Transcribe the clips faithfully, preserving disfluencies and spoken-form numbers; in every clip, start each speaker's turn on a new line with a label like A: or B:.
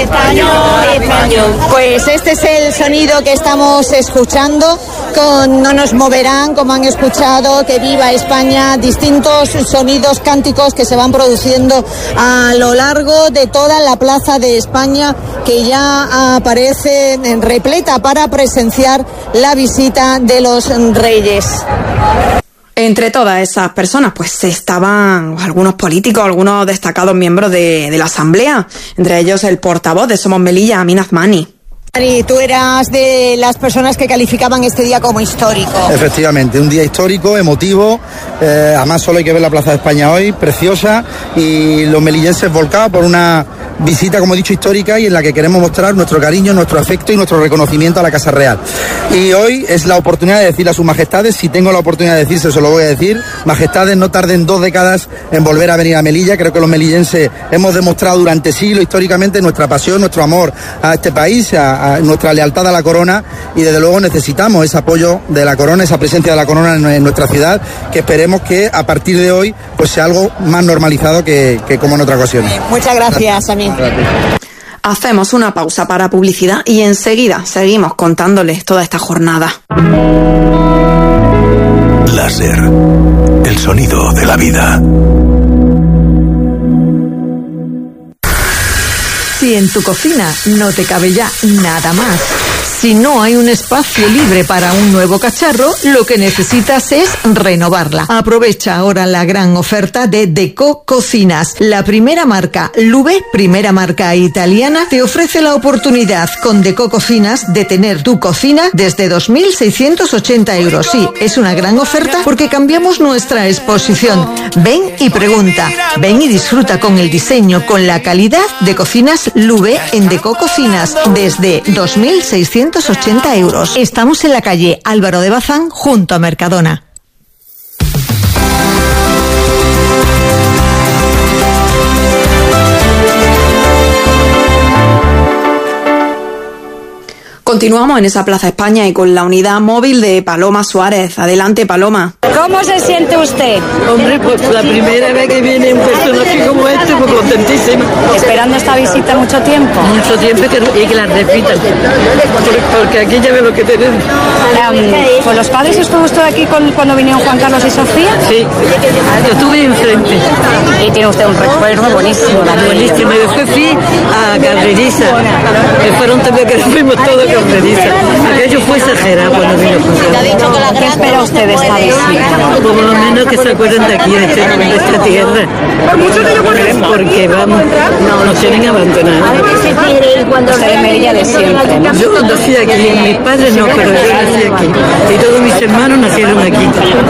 A: español, español.
B: Pues este es el sonido que estamos escuchando con No nos moverán, como han escuchado, que viva España, distintos sonidos cánticos que se van produciendo a lo largo de toda la plaza de España, que ya aparece repleta para presenciar la visita de los Reyes.
C: Entre todas esas personas, pues estaban algunos políticos, algunos destacados miembros de, de la Asamblea, entre ellos el portavoz de Somos Melilla, Amin Azmani.
B: Y tú eras de las personas que calificaban este día como histórico.
D: Efectivamente, un día histórico, emotivo, eh, además solo hay que ver la Plaza de España hoy, preciosa, y los melillenses volcados por una visita, como he dicho, histórica y en la que queremos mostrar nuestro cariño, nuestro afecto y nuestro reconocimiento a la Casa Real. Y hoy es la oportunidad de decirle a sus majestades, si tengo la oportunidad de decirse, se lo voy a decir, majestades, no tarden dos décadas en volver a venir a Melilla. Creo que los melillenses hemos demostrado durante siglos históricamente nuestra pasión, nuestro amor a este país, a, a nuestra lealtad a la corona, y desde luego necesitamos ese apoyo de la corona, esa presencia de la corona en, en nuestra ciudad, que esperemos que a partir de hoy pues sea algo más normalizado que, que como en otras ocasiones.
B: Muchas gracias, Amin.
C: Hacemos una pausa para publicidad y enseguida seguimos contándoles toda esta jornada.
E: Láser, el sonido de la vida.
F: Si en tu cocina no te cabe ya nada más, si no hay un espacio libre para un nuevo cacharro, lo que necesitas es renovarla. Aprovecha ahora la gran oferta de Deco Cocinas. La primera marca, Lube, primera marca italiana, te ofrece la oportunidad con Deco Cocinas de tener tu cocina desde dos mil seiscientos ochenta euros. Sí, es una gran oferta porque cambiamos nuestra exposición. Ven y pregunta. Ven y disfruta con el diseño, con la calidad de Cocinas Lube en Deco Cocinas desde dos mil seiscientos ochenta euros. Estamos en la calle Álvaro de Bazán junto a Mercadona.
C: Continuamos en esa Plaza España y con la unidad móvil de Paloma Suárez. Adelante, Paloma.
A: ¿Cómo se siente usted?
G: Hombre, pues la primera vez que viene un personaje como este, pues contentísima.
A: ¿Esperando esta visita mucho tiempo?
G: Mucho tiempo y que, y que la repitan, porque aquí ya ve lo que tenemos.
A: Um, ¿Con los padres estuvo usted aquí con, cuando vinieron Juan Carlos y Sofía?
G: Sí, yo estuve enfrente.
A: Y tiene usted un recuerdo buenísimo.
G: Buenísimo, y después fui a Cabreriza, que fueron también que fuimos todos a Cabreriza. Aquello fue exagerado cuando vino Juan Carlos.
A: ¿Qué espera usted de esta visita?
G: Por lo menos que se acuerden de aquí, de, este, de esta tierra. Porque vamos, no, nos tienen abandonados.
A: Usted de Melilla de siempre, ¿no?
G: Yo nací aquí, mis padres no, pero yo nací aquí. Y todos mis hermanos nacieron aquí.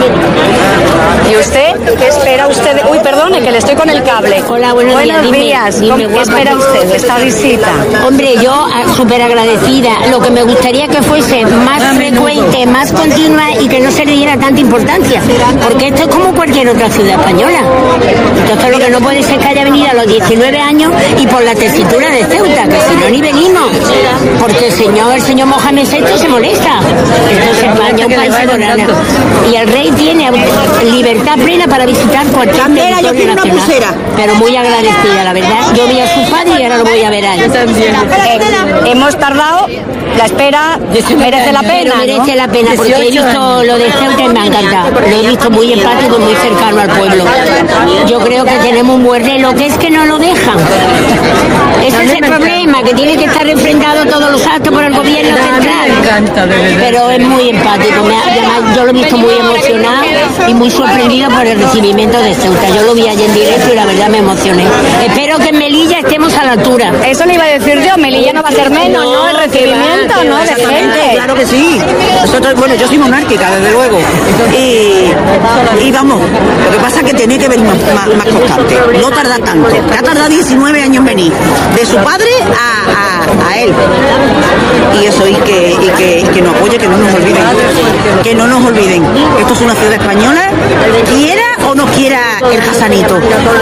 A: ¿Y usted? ¿Qué espera usted? De... Uy, perdone, que le estoy con el cable.
H: Hola, buenos,
A: buenos
H: días.
A: días.
H: Dime, dime,
A: ¿Qué espera usted de esta visita?
H: Hombre, yo súper agradecida. Lo que me gustaría que fuese más frecuente, más continua y que no se le diera tanta importancia. Porque esto es como cualquier otra ciudad española. Entonces lo que no puede ser que haya venido a los diecinueve años y por la tesitura de Ceuta, que si no ni venimos. Porque el señor, el señor Mohamed sexto se molesta. Entonces España es un país soberano. Y el rey tiene libertad plena para visitar cualquier territorio nacional. Pero muy agradecida, la verdad. Yo vi a su padre y ahora lo voy a ver a él.
A: Eh, hemos tardado, la espera merece la pena,
H: Pero merece
A: ¿no?
H: la pena, porque he visto lo de Ceuta y me ha encantado. Lo he visto muy empático y muy cercano al pueblo. Yo creo que tenemos un buen rey, lo que es que no lo dejan. Ese es el problema, que tiene que estar enfrentado todos los actos por el gobierno central. Pero es muy empático. Me ha, además, yo lo he visto muy emocionado y muy sorprendido por el recibimiento de Ceuta. Yo lo vi allí en directo y la verdad me emocioné. Espero que en Melilla estemos a la altura.
A: Eso le iba a decir yo, Melilla no va a ser menos, ¿no? El recibimiento, ¿no? De gente.
I: Claro que sí. Nosotros, bueno, yo soy monárquica, desde luego. Y, y vamos, lo que pasa es que tiene que venir más, más, más constante. No tarda tanto. Que ha tardado diecinueve años en venir. De su padre a, a, a él. Y eso, y que, y que, y que nos apoye, que no nos olviden. Que no nos olviden. Esto es una ciudad española, quiera o no quiera el Hasanito.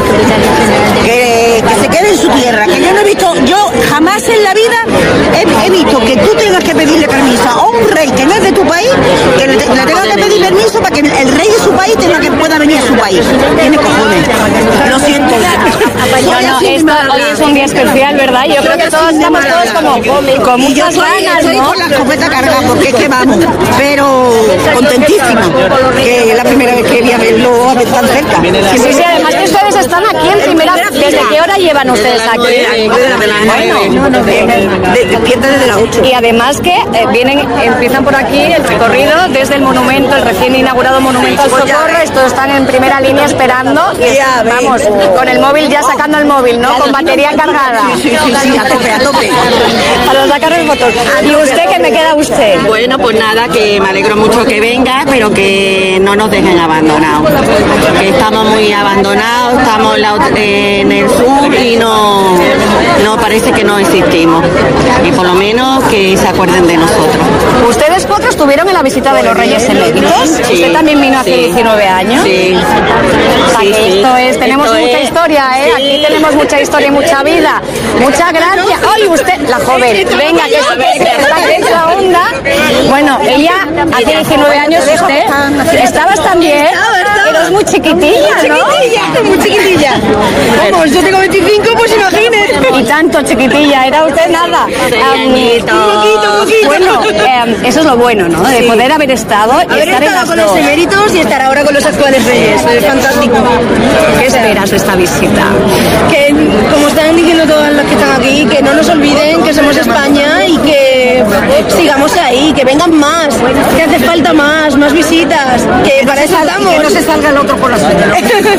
I: Que, que se quede en su tierra. Que yo no he visto, yo jamás en la vida he, he visto que tú tengas que pedirle permiso a un rey que no es de tu país, que le, le tengas que pedir permiso para que el rey de su país tenga que pueda venir a su país. Tiene cojones. Lo siento.
A: No, no, Esto, hoy es un día especial, ¿verdad? Yo creo que todos estamos todos como con muchas ganas,
I: estoy
A: ¿no?
I: con la escopeta cargada, porque es que vamos, pero contentísima, que es la primera vez que voy a verlo tan cerca.
A: Sí, sí, además que ustedes están aquí en primera... ¿Desde qué hora llevan ustedes aquí?
I: Desde las nueve. No, no, despierta desde las ocho.
A: Y además que eh, vienen, empiezan por aquí el recorrido desde el monumento, el recién inaugurado Monumento al Socorro. Estos están en primera línea esperando y vamos, con el móvil ya sacando el móvil, ¿no? Con batería cargada.
I: Sí, sí, sí, a tope, a tope.
A: Para sacar fotos. ¿Y usted qué me queda usted?
I: Bueno, pues nada, que me alegro mucho que venga, pero que no nos dejen abandonados. Que estamos muy abandonados, estamos en, la, en el sur y no, no parece que no existimos. Y por lo menos que se acuerden de nosotros.
A: ¿Ustedes cuatro estuvieron en la visita de los Reyes Electos?
I: Sí,
A: ¿Usted también vino hace
I: sí.
A: diecinueve años?
I: Sí.
A: O sea,
I: Sí,
A: que
I: sí.
A: esto es, tenemos
I: Esto
A: mucha
I: es.
A: historia, ¿eh?
I: Sí.
A: Aquí tenemos mucha historia y mucha vida. Muchas gracias. ¡Ay, usted, la joven! Venga, que está aquí en la onda. Bueno, ella hace diecinueve años, usted. ¿Estabas también? Pero es muy chiquitilla, ¿no?
I: Muy chiquitilla. Vamos, yo tengo veinticinco, pues imagínate.
A: Y tanto chiquitilla, era usted nada. Um,
I: poquito, poquito.
A: Bueno, eh, eso es lo bueno, ¿no? De poder haber estado y
I: Haber
A: estar en
I: estado
A: las
I: con
A: dos.
I: los eméritos y estar ahora con los actuales reyes. Es fantástico.
A: ¿Qué esperas de esta visita?
I: Que, como están diciendo todas las que están aquí, que no nos olviden que somos España y que sigamos ahí, que vengan más, que hace falta más, más visitas, que para eso estamos. Que no se salga el otro por la suya.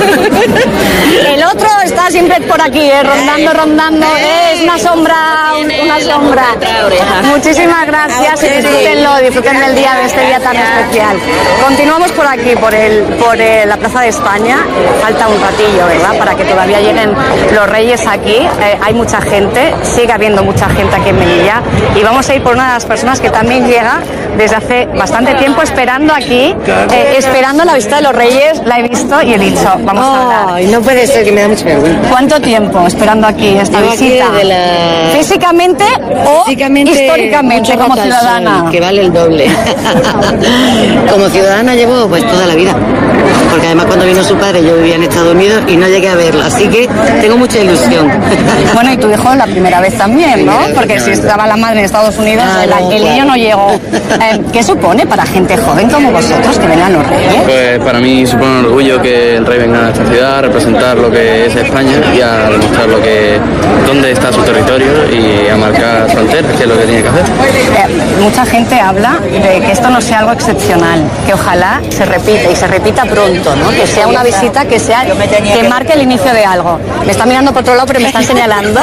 A: El otro está siempre por aquí, eh, rondando, rondando. Eh, es una sombra, un- una sombra. Muchísimas gracias y disfrútenlo, disfruten del día, de este día tan especial. Continuamos por aquí, por el, por el- la Plaza de España. Falta un ratillo, ¿verdad? Para que todavía lleguen los Reyes aquí. Eh, hay mucha gente, sigue habiendo mucha gente aquí en Melilla. Y vamos a ir por una de las personas que también llega desde hace bastante tiempo esperando aquí, eh, esperando la visita de los Reyes. La he visto y he dicho, vamos a hablar.
G: Ay, no puede ser, que me da mucha vergüenza.
A: ¿Cuánto tiempo esperando aquí esta
G: Llevo aquí
A: visita?
G: desde la-
A: ¿Físicamente o
G: Físicamente,
A: históricamente
G: mucho
A: como
G: rato al
A: ciudadana?
G: sol, que vale el doble. Como ciudadana llevo pues toda la vida. Porque además cuando vino su padre yo vivía en Estados Unidos y no llegué a verlo. Así que tengo mucha ilusión.
A: Bueno, y tu hijo la primera vez también, ¿no? Porque si estaba la madre en Estados Unidos,
G: Ah,
A: el,
G: no,
A: el niño
G: claro.
A: no llegó. Eh, ¿Qué supone para gente joven como vosotros que vengan los Reyes?
J: Pues para mí supone un orgullo que el rey venga a esta ciudad a representar lo que es España y a demostrar lo que, dónde está su territorio y a marcar fronteras, que es lo que tiene que hacer.
A: Eh, mucha gente habla de que esto no sea algo excepcional, que ojalá se repita y se repita pronto, ¿no? Que sea una visita que sea que marque el inicio de algo. Me está mirando por otro lado, pero me están señalando.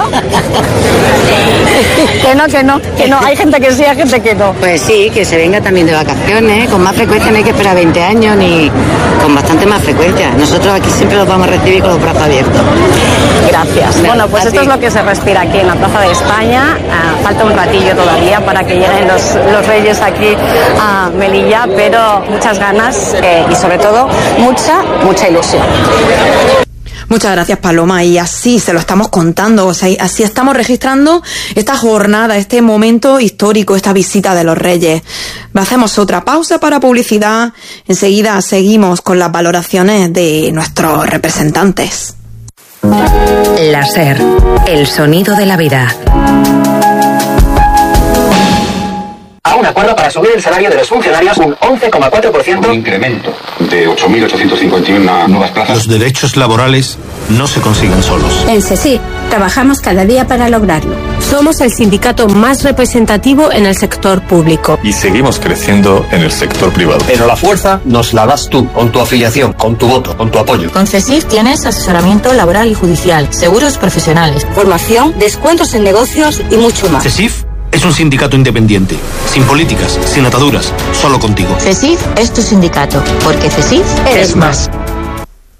A: Que no, que no, que no. Hay gente que sí, hay gente que no.
G: Pues sí, que se venga también de vacaciones. Con más frecuencia no hay que esperar veinte años ni con bastante más frecuencia. Nosotros aquí siempre los vamos a recibir con los brazos abiertos.
A: Gracias.
G: Nada,
A: Bueno, pues
G: a
A: esto
G: ti.
A: es lo que se respira aquí en la Plaza de España. Ah, falta un ratillo todavía para que lleguen los, los Reyes aquí a Melilla, pero muchas ganas eh, y sobre todo mucha, mucha ilusión.
C: Muchas gracias, Paloma, y así se lo estamos contando, o sea, así estamos registrando esta jornada, este momento histórico, esta visita de los Reyes. Hacemos otra pausa para publicidad, enseguida seguimos con las valoraciones de nuestros representantes.
K: La SER, el sonido de la vida.
L: A un acuerdo para subir el salario de los funcionarios un once coma cuatro por ciento.
M: Un incremento de ocho mil ochocientos cincuenta y una nuevas plazas.
E: Los derechos laborales no se consiguen solos.
N: En CESIF trabajamos cada día para lograrlo. Somos el sindicato más representativo en el sector público.
O: Y seguimos creciendo en el sector privado.
P: Pero la fuerza nos la das tú, con tu afiliación, con tu voto, con tu apoyo.
N: Con CESIF tienes asesoramiento laboral y judicial, seguros profesionales, formación, descuentos en negocios y mucho más.
E: CESIF es un sindicato independiente, sin políticas, sin ataduras, solo contigo.
N: CESIF es tu sindicato, porque CESIF eres más.